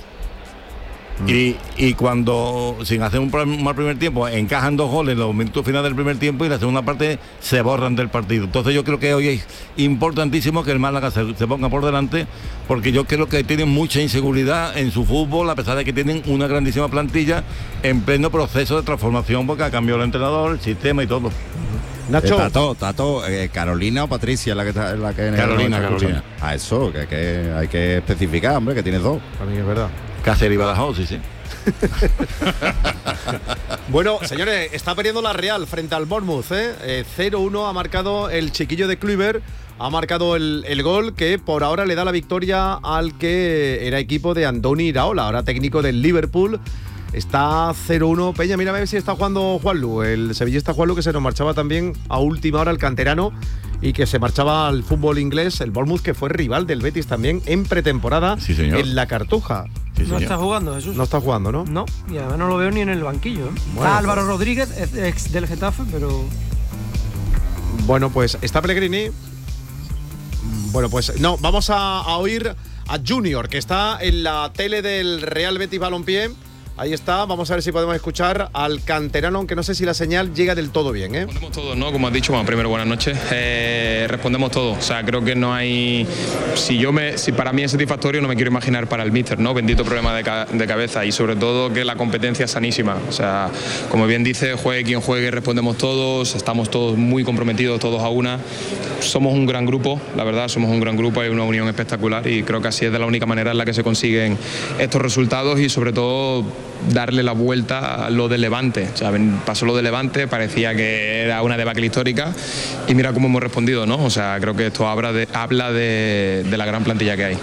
S2: Y, y cuando, sin hacer un mal primer tiempo, encajan dos goles en los minutos finales del primer tiempo y la segunda parte se borran del partido. Entonces yo creo que hoy es importantísimo que el Málaga se, se ponga por delante, porque yo creo que tienen mucha inseguridad en su fútbol, a pesar de que tienen una grandísima plantilla en pleno proceso de transformación, porque ha cambiado el entrenador, el sistema y todo.
S3: Nacho. Eh, Tato, Tato eh, Carolina o Patricia la que está la que
S2: Carolina, no, Carolina.
S3: A eso, que, que hay que especificar, hombre, que tienes dos.
S5: Para mí es verdad.
S2: Cáceres y Badajoz, sí, sí.
S5: Bueno, señores, está perdiendo la Real frente al Bournemouth, ¿eh? eh cero uno ha marcado el chiquillo de Kluivert, ha marcado el, el gol que por ahora le da la victoria al que era equipo de Andoni Iraola, ahora técnico del Liverpool. Está cero uno. Peña, mira a ver si está jugando Juanlu, el sevillista Juanlu, que se nos marchaba también a última hora, el canterano, y que se marchaba al fútbol inglés, el Bournemouth, que fue rival del Betis también en pretemporada,
S2: sí, en
S5: la Cartuja.
S7: Sí, no está jugando, Jesús.
S5: No está jugando, ¿no?
S7: No, y además no lo veo ni en el banquillo. ¿eh? Bueno, está Álvaro pues... Rodríguez, ex del Getafe, pero...
S5: Bueno, pues está Pellegrini. Bueno, pues no, vamos a, a oír a Junior, que está en la tele del Real Betis Balompié. Ahí está, vamos a ver si podemos escuchar al canterano, aunque no sé si la señal llega del todo bien, ¿eh?
S13: Respondemos todo, ¿no? Como has dicho, bueno, primero buenas noches. Eh, respondemos todo, o sea, creo que no hay... Si yo me, si para mí es satisfactorio, no me quiero imaginar para el míster, ¿no? Bendito problema de, ca de cabeza, y sobre todo que la competencia es sanísima. O sea, como bien dice, juegue quien juegue, respondemos todos, estamos todos muy comprometidos, todos a una. Somos un gran grupo, la verdad, somos un gran grupo, hay una unión espectacular, y creo que así es de la única manera en la que se consiguen estos resultados, y sobre todo darle la vuelta a lo de Levante. O sea, pasó lo de Levante, parecía que era una debacle histórica, y mira cómo hemos respondido, ¿no? O sea, creo que esto habla de, habla de, de la gran plantilla que hay.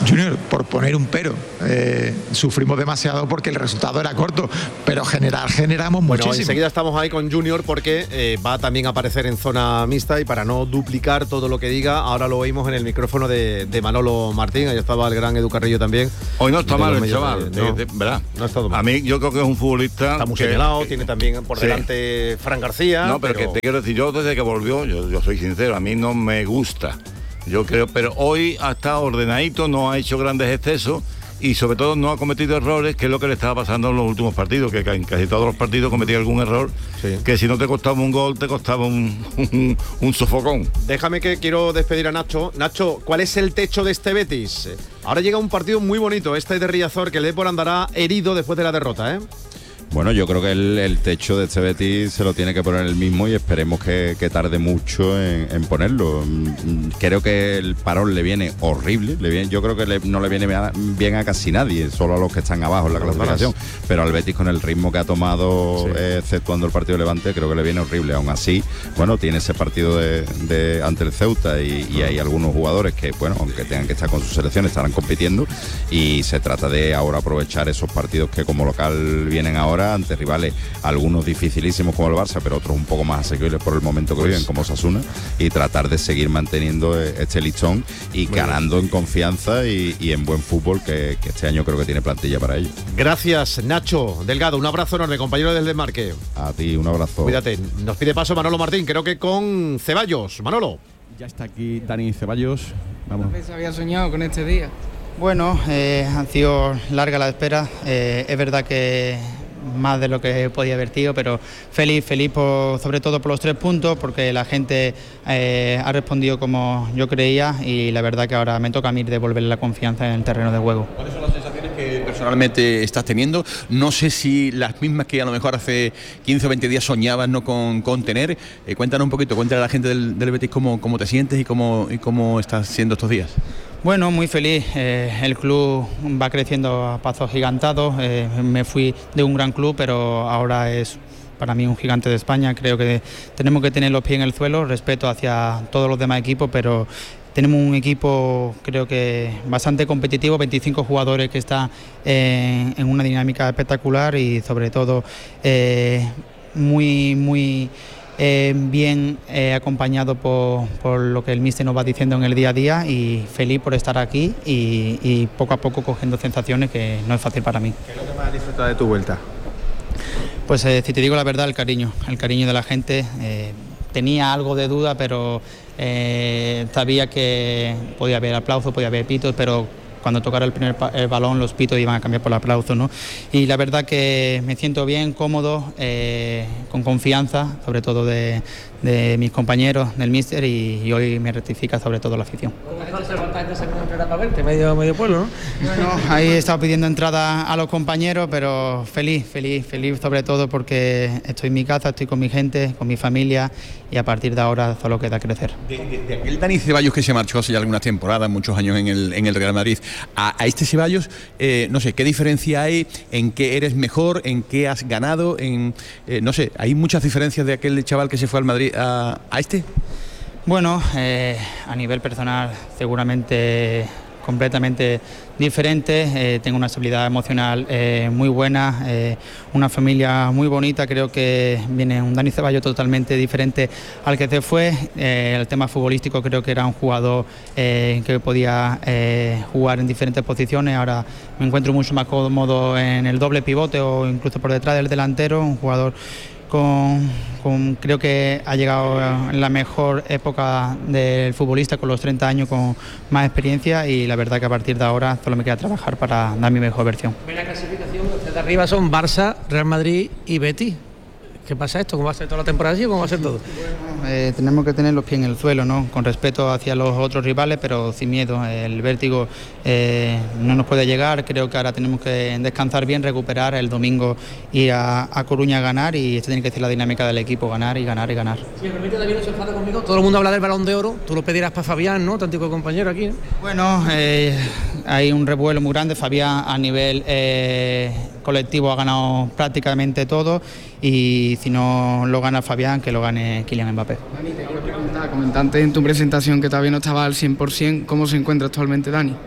S14: Junior, por poner un pero, eh, sufrimos demasiado porque el resultado era corto, pero generar generamos
S5: bueno,
S14: muchísimo.
S5: Enseguida estamos ahí con Junior porque eh, va también a aparecer en zona mixta y para no duplicar todo lo que diga, ahora lo oímos en el micrófono de, de Manolo Martín, ahí estaba el gran Edu Carrillo también.
S2: Hoy no está mal el chaval,
S5: de, no,
S2: de, de, ¿verdad?
S5: No ha estado mal.
S2: A mí yo creo que es un futbolista...
S5: Está muy
S2: que,
S5: señalado, tiene también por
S2: sí.
S5: delante Fran García.
S2: No, pero, pero que te quiero decir, yo desde que volvió, yo, yo soy sincero, a mí no me gusta. Yo creo, pero hoy ha estado ordenadito, no ha hecho grandes excesos y sobre todo no ha cometido errores, que es lo que le estaba pasando en los últimos partidos, que en casi todos los partidos cometía algún error, sí. que si no te costaba un gol, te costaba un, un, un sofocón.
S5: Déjame que quiero despedir a Nacho. Nacho, ¿cuál es el techo de este Betis? Ahora llega un partido muy bonito, este de Riazor, que el Depor andará herido después de la derrota, ¿eh?
S3: Bueno, yo creo que el, el techo de este Betis se lo tiene que poner él mismo y esperemos que, que tarde mucho en, en ponerlo. Creo que el parón le viene horrible, le viene, yo creo que le, no le viene bien a casi nadie, solo a los que están abajo en la clasificación, pero al Betis con el ritmo que ha tomado, sí. eh, exceptuando el partido de Levante, creo que le viene horrible. Aún así, bueno, tiene ese partido de, de ante el Ceuta y, y hay algunos jugadores que, bueno, aunque tengan que estar con sus selecciones, estarán compitiendo y se trata de ahora aprovechar esos partidos que como local vienen ahora ante rivales, algunos dificilísimos como el Barça, pero otros un poco más asequibles por el momento que pues, viven, como Osasuna, y tratar de seguir manteniendo este listón y ganando bien. en confianza y, y en buen fútbol, que, que este año creo que tiene plantilla para ello.
S5: Gracias, Nacho Delgado, un abrazo enorme, compañero del Desmarque.
S3: A ti, un abrazo.
S5: Cuídate. Nos pide paso Manolo Martín, creo que con Ceballos. Manolo.
S15: Ya está aquí Dani Ceballos. Vamos.
S16: Se había soñado con este día. Bueno, eh, ha sido larga la espera. Eh, es verdad que más de lo que podía haber sido, pero feliz, feliz por, sobre todo por los tres puntos, porque la gente eh, ha respondido como yo creía y la verdad que ahora me toca a mí devolverle la confianza en el terreno de juego.
S15: ¿Cuáles son las sensaciones que personalmente estás teniendo? No sé si las mismas que a lo mejor hace quince o veinte días soñabas no con, con tener. Eh, cuéntanos un poquito, cuéntale a la gente del, del Betis cómo, cómo te sientes y cómo, y cómo estás siendo estos días.
S16: Bueno, muy feliz. Eh, el club va creciendo a pasos gigantados. Eh, me fui de un gran club, pero ahora es para mí un gigante de España. Creo que tenemos que tener los pies en el suelo, respeto hacia todos los demás equipos, pero tenemos un equipo creo que bastante competitivo, veinticinco jugadores que están eh, en una dinámica espectacular y sobre todo eh, muy, muy... Eh, bien eh, acompañado por, por lo que el míster nos va diciendo en el día a día y feliz por estar aquí y, y poco a poco cogiendo sensaciones que no es fácil para mí.
S4: ¿Qué es lo que más has disfrutado de tu vuelta?
S16: Pues eh, si te digo la verdad, el cariño, el cariño de la gente. Eh, tenía algo de duda, pero eh, sabía que podía haber aplausos, podía haber pitos, pero cuando tocara el primer el balón los pitos iban a cambiar por el aplauso, ¿no? Y la verdad que me siento bien, cómodo, eh, con confianza, sobre todo de, de mis compañeros, del míster y, y hoy me rectifica sobre todo la afición.
S11: Medio, medio pueblo, ¿no?
S16: Bueno, ahí he estado pidiendo entrada a los compañeros, pero feliz, feliz, feliz sobre todo porque estoy en mi casa, estoy con mi gente, con mi familia y a partir de ahora solo queda crecer.
S15: De, de, de aquel Dani Ceballos que se marchó hace ya algunas temporadas, muchos años en el, en el Real Madrid, a, a este Ceballos, eh, no sé, ¿qué diferencia hay? ¿En qué eres mejor? ¿En qué has ganado? En, eh, no sé, ¿hay muchas diferencias de aquel chaval que se fue al Madrid a, a este?
S16: Bueno, eh, a nivel personal seguramente completamente diferente, eh, tengo una estabilidad emocional eh, muy buena, eh, una familia muy bonita, creo que viene un Dani Ceballos totalmente diferente al que se fue, eh, el tema futbolístico creo que era un jugador eh, que podía eh, jugar en diferentes posiciones, ahora me encuentro mucho más cómodo en el doble pivote o incluso por detrás del delantero, un jugador Con, con, creo que ha llegado en la mejor época del futbolista con los treinta años, con más experiencia y la verdad que a partir de ahora solo me queda trabajar para dar mi mejor versión.
S11: En la clasificación, los de arriba son Barça, Real Madrid y Betis. ¿Qué pasa esto? ¿Cómo va a ser toda la temporada así o cómo va a ser todo?
S16: Bueno, eh, tenemos que tener los pies en el suelo, ¿no? Con respeto hacia los otros rivales, pero sin miedo. El vértigo eh, no nos puede llegar. Creo que ahora tenemos que descansar bien, recuperar. El domingo ir a, a Coruña a ganar y esto tiene que ser la dinámica del equipo, ganar y ganar y ganar.
S11: Si me permite, David, no se enfada conmigo. Todo el mundo habla del Balón de Oro. Tú lo pedirás para Fabián, ¿no? Tanto compañero aquí, ¿no?
S16: Bueno, eh, hay un revuelo muy grande. Fabián a nivel eh, colectivo ha ganado prácticamente todo y si no lo gana Fabián, que lo gane Kylian Mbappé.
S17: Dani, te quiero preguntar, comentaste en tu presentación que todavía no estaba al cien por ciento, ¿cómo se encuentra actualmente Dani?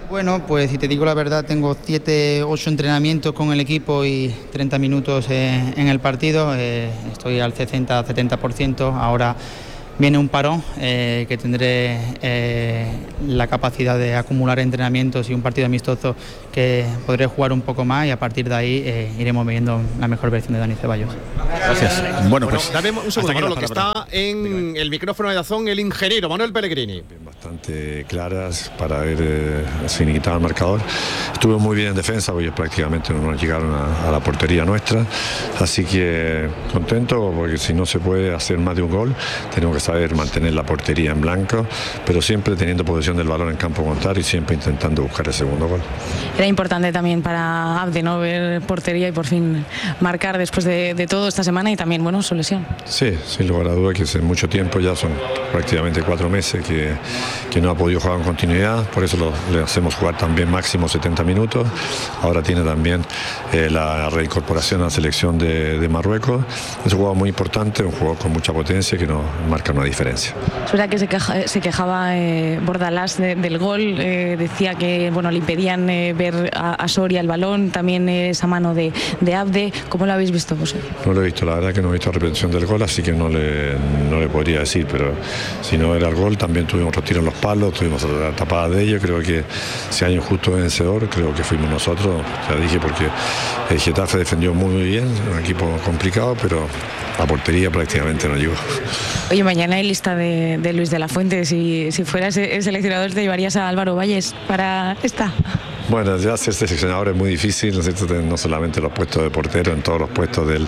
S16: Bueno, pues si te digo la verdad, tengo siete, ocho entrenamientos con el equipo y treinta minutos eh, en el partido. Eh, estoy al sesenta a setenta por ciento. Ahora viene un parón eh, que tendré eh, la capacidad de acumular entrenamientos y un partido amistoso que podré jugar un poco más y a partir de ahí eh, iremos viendo la mejor versión de Dani Ceballos.
S5: Gracias. Bueno, pues dame un segundo, Manolo, que está en el micrófono de Dazón el ingeniero Manuel Pellegrini.
S17: Bastante claras para haber eh, finiquitado el marcador. Estuvo muy bien en defensa, porque prácticamente no nos llegaron a, a la portería nuestra, así que contento, porque si no se puede hacer más de un gol, tenemos que saber mantener la portería en blanco, pero siempre teniendo posesión del balón en campo contrario y siempre intentando buscar el segundo gol.
S9: Era importante también para Abde, ¿no?, ver portería y por fin marcar después de, de todo esta semana y también, bueno, su lesión.
S17: Sí, sin lugar a dudas que hace mucho tiempo, ya son prácticamente cuatro meses que, que no ha podido jugar con continuidad, por eso lo, le hacemos jugar también máximo setenta minutos. Ahora tiene también eh, la reincorporación a la selección de, de Marruecos. Es un jugador muy importante, un jugador con mucha potencia que nos marca una diferencia.
S9: Es verdad que se, queja, se quejaba eh, Bordalás de, del gol, eh, decía que, bueno, le impedían eh, ver a, a Soria el balón, también eh, esa mano de, de Abde. ¿Cómo lo habéis visto vosotros?
S17: No lo he visto, la verdad que no he visto la repetición del gol, así que no le, no le podría decir, pero si no era el gol, también tuvimos otro tiro en los palos, tuvimos la tapada de ellos. Creo que si hay un justo vencedor, creo que fuimos nosotros, ya dije, porque el Getafe defendió muy bien, un equipo complicado, pero la portería prácticamente no llegó.
S9: Oye, mañana hay lista de, de Luis de la Fuente. Si, si fueras el seleccionador, ¿te llevarías a Álvaro Valles para esta?
S17: Bueno, ya ser seleccionador es muy difícil, ¿no es cierto? No solamente los puestos de portero, en todos los puestos del,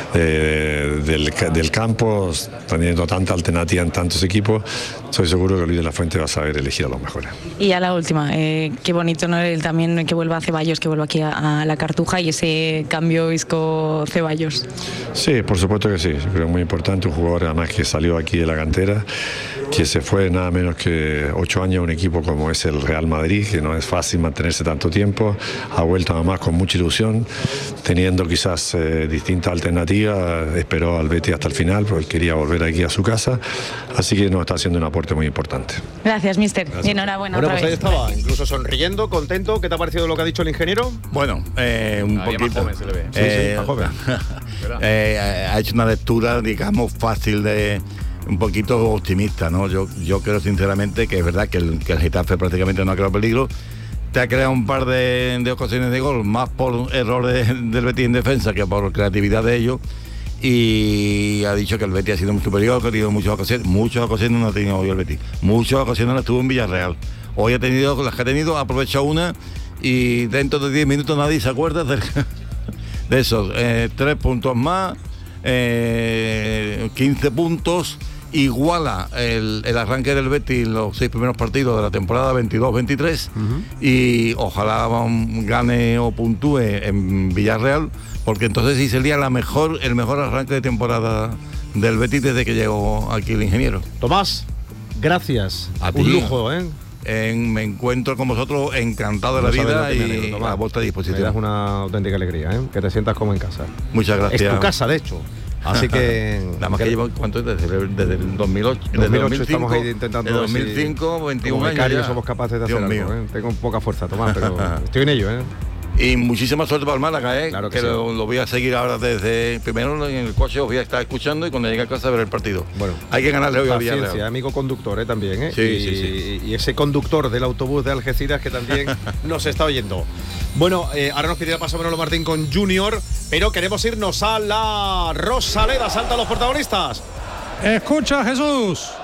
S17: eh, del, del campo, teniendo tanta alternativa en tantos equipos, soy seguro que Luis de la Fuente va a saber elegir a los mejores.
S9: Y ya la última, eh, qué bonito, ¿no?, el también que vuelva a Ceballos, que vuelva aquí a, a la Cartuja y ese cambio Isco-Ceballos.
S17: Sí, por supuesto que sí, yo creo que es muy importante, un jugador además que salió aquí de la cantera, que se fue nada menos que ocho años a un equipo como es el Real Madrid, que no es fácil mantenerse tanto tiempo, ha vuelto además con mucha ilusión, teniendo quizás eh, distintas alternativas, esperó al Betis hasta el final, porque él quería volver aquí a su casa, así que nos está haciendo un aporte muy importante.
S9: Gracias, mister. Gracias. Y enhorabuena.
S5: Bueno,
S9: otra
S5: pues ahí
S9: vez.
S5: estaba, incluso sonriendo, contento. ¿Qué te ha parecido lo que ha dicho el ingeniero?
S2: Bueno, eh, un
S5: Todavía
S2: poquito.
S5: más joven se le ve. Sí,
S2: Eh,
S5: sí, más joven.
S2: eh, ha hecho una lectura, digamos, fácil de. Un poquito optimista, ¿no? Yo, yo creo sinceramente que es verdad que el, que el Getafe prácticamente no ha creado peligro. Te ha creado un par de, de ocasiones de gol, más por errores del Betis en defensa que por creatividad de ellos. Y ha dicho que el Betis ha sido muy superior, que ha tenido muchas ocasiones. Muchas ocasiones no ha tenido hoy el Betis. Muchas ocasiones las tuvo en Villarreal. Hoy ha tenido, las que ha tenido, ha aprovechado una y dentro de diez minutos nadie se acuerda de, de esos. Eh, tres puntos más, eh, quince puntos. Iguala el, el arranque del Betis en los seis primeros partidos de la temporada veintidós veintitrés uh-huh. Y ojalá um, gane o puntúe en Villarreal, porque entonces sí sería la mejor, el mejor arranque de temporada del Betis desde que llegó aquí el ingeniero.
S5: Tomás, gracias.
S2: A
S5: Un
S2: ti.
S5: lujo, ¿eh?
S2: En, me encuentro con vosotros encantado de la
S5: No
S2: vida
S5: y
S2: y a vuestra disposición.
S5: Me das una auténtica alegría, ¿eh? Que te sientas como en casa.
S2: Muchas gracias.
S5: Es tu casa, de hecho. Así que...
S2: Nada más que, que llevo, ¿cuánto es? Desde, desde el dos mil ocho.
S5: Desde dos mil cinco, estamos ahí intentando...
S2: De dos mil cinco, si, veintiún años ya.
S5: somos capaces de
S2: Dios
S5: hacer
S2: mío.
S5: algo, ¿eh? Tengo poca fuerza, Tomás, pero estoy en ello, ¿eh?
S2: Y muchísima suerte para el Málaga, ¿eh?
S5: Claro que,
S2: que
S5: sí.
S2: lo, lo voy a seguir ahora desde... Primero en el coche os voy a estar escuchando y cuando llegue a casa a ver el partido.
S5: Bueno,
S2: hay que ganarle hoy a Villarreal.
S5: Paciencia, amigo conductor, ¿eh? También, ¿eh?
S2: Sí,
S5: y,
S2: sí, sí.
S5: Y ese conductor del autobús de Algeciras que también nos está oyendo. Bueno, eh, ahora nos pide paso Manolo Martín con Junior, pero queremos irnos a la Rosaleda. Salta a los protagonistas.
S6: Escucha, Jesús.